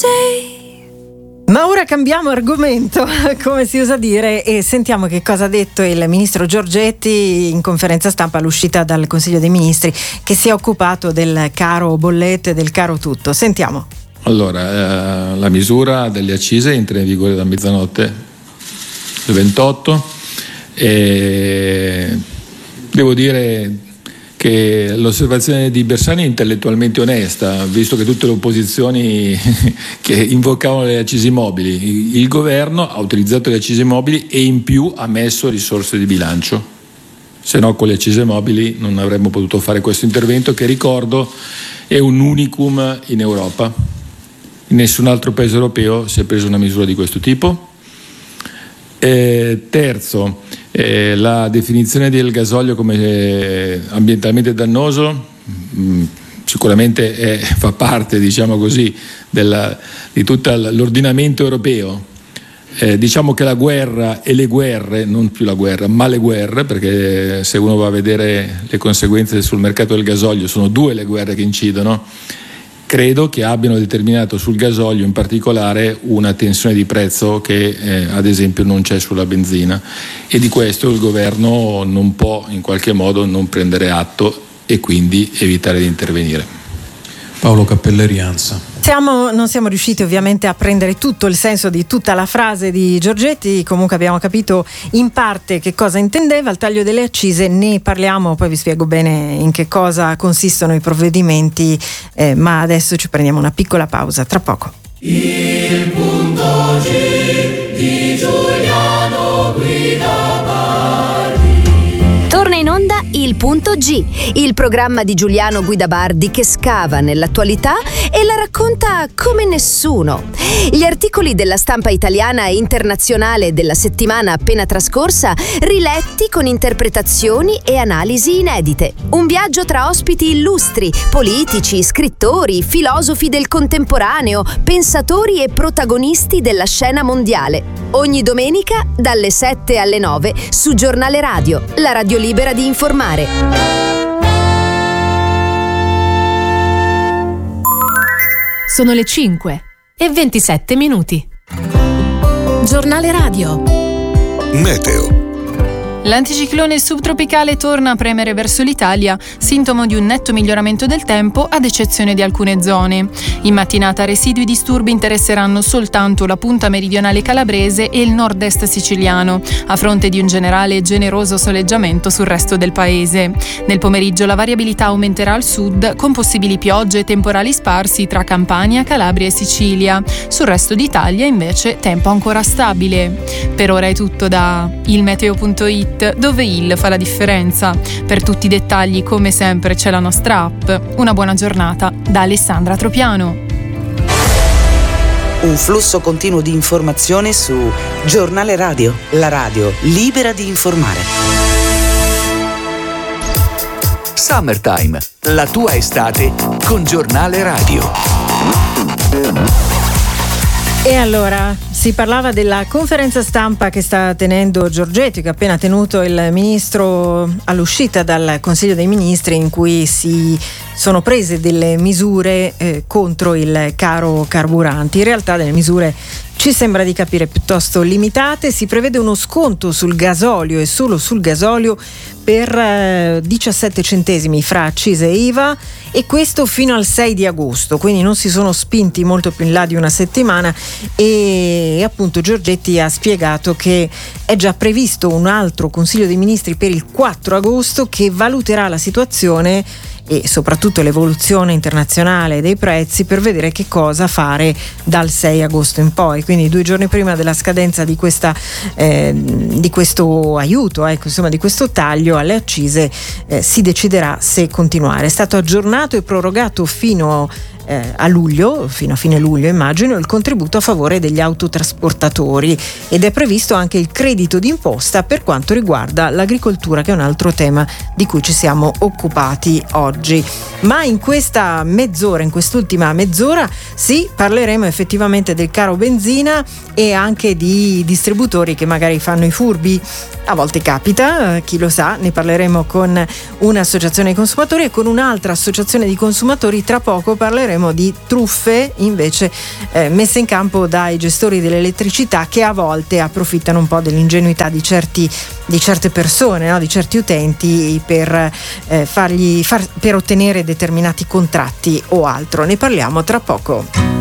Ma ora cambiamo argomento, come si usa dire, e sentiamo che cosa ha detto il ministro Giorgetti in conferenza stampa all'uscita dal Consiglio dei Ministri, che si è occupato del caro bollette, del caro tutto. Sentiamo. Allora, la misura delle accise entra in vigore da mezzanotte del 28 e devo dire che l'osservazione di Bersani è intellettualmente onesta, visto che tutte le opposizioni che invocavano le accise mobili, il governo ha utilizzato le accise mobili e in più ha messo risorse di bilancio, se no con le accise mobili non avremmo potuto fare questo intervento, che ricordo è un unicum in Europa. In nessun altro paese europeo si è presa una misura di questo tipo. Terzo, la definizione del gasolio come ambientalmente dannoso sicuramente fa parte, diciamo così, di tutto l'ordinamento europeo. Diciamo che la guerra e le guerre, non più la guerra, ma le guerre, perché se uno va a vedere le conseguenze sul mercato del gasolio sono due le guerre che incidono, credo che abbiano determinato sul gasolio in particolare una tensione di prezzo che ad esempio non c'è sulla benzina, e di questo il governo non può in qualche modo non prendere atto e quindi evitare di intervenire. Paolo Cappelleri, ANSA. Non siamo riusciti ovviamente a prendere tutto il senso di tutta la frase di Giorgetti, comunque abbiamo capito in parte che cosa intendeva. Il taglio delle accise ne parliamo, poi vi spiego bene in che cosa consistono i provvedimenti, ma adesso ci prendiamo una piccola pausa, tra poco. Il punto G di Giuliano Guidabardi. Torna in onda Il Punto G, il programma di Giuliano Guidabardi che scava nell'attualità e la racconta come nessuno. Gli articoli della stampa italiana e internazionale della settimana appena trascorsa, riletti con interpretazioni e analisi inedite. Un viaggio tra ospiti illustri, politici, scrittori, filosofi del contemporaneo, pensatori e protagonisti della scena mondiale. Ogni domenica dalle 7 alle 9 su Giornale Radio, la radio libera di informare. Sono le 5:27. Giornale Radio. Meteo. L'anticiclone subtropicale torna a premere verso l'Italia, sintomo di un netto miglioramento del tempo ad eccezione di alcune zone. In mattinata residui disturbi interesseranno soltanto la punta meridionale calabrese e il nord-est siciliano, a fronte di un generale e generoso soleggiamento sul resto del paese. Nel pomeriggio la variabilità aumenterà al sud, con possibili piogge e temporali sparsi tra Campania, Calabria e Sicilia. Sul resto d'Italia invece tempo ancora stabile. Per ora è tutto da ilmeteo.it, dove il fa la differenza. Per tutti i dettagli, come sempre, c'è la nostra app. Una buona giornata da Alessandra Tropiano. Un flusso continuo di informazione su Giornale Radio, la radio libera di informare. Summertime, la tua estate con Giornale Radio. E allora si parlava della conferenza stampa che sta tenendo Giorgetti, che ha appena tenuto il ministro all'uscita dal Consiglio dei Ministri, in cui si sono prese delle misure contro il caro carburanti. In realtà delle misure, ci sembra di capire, piuttosto limitate. Si prevede uno sconto sul gasolio e solo sul gasolio per 17 centesimi fra accise e IVA, e questo fino al 6 di agosto, quindi non si sono spinti molto più in là di una settimana. E appunto Giorgetti ha spiegato che è già previsto un altro Consiglio dei Ministri per il 4 agosto che valuterà la situazione e soprattutto l'evoluzione internazionale dei prezzi per vedere che cosa fare dal 6 agosto in poi, quindi 2 giorni prima della scadenza di questo aiuto, insomma di questo taglio alle accise, si deciderà se continuare. È stato aggiornato e prorogato fino a luglio, fino a fine luglio immagino, il contributo a favore degli autotrasportatori, ed è previsto anche il credito d'imposta per quanto riguarda l'agricoltura, che è un altro tema di cui ci siamo occupati oggi. Ma in questa mezz'ora, in quest'ultima mezz'ora, sì, parleremo effettivamente del caro benzina e anche di distributori che magari fanno i furbi. A volte capita, chi lo sa. Ne parleremo con un'associazione di consumatori e con un'altra associazione di consumatori. Tra poco parleremo parleremo di truffe invece messe in campo dai gestori dell'elettricità, che a volte approfittano un po' dell'ingenuità di certe persone, no? Di certi utenti per ottenere determinati contratti o altro. Ne parliamo tra poco.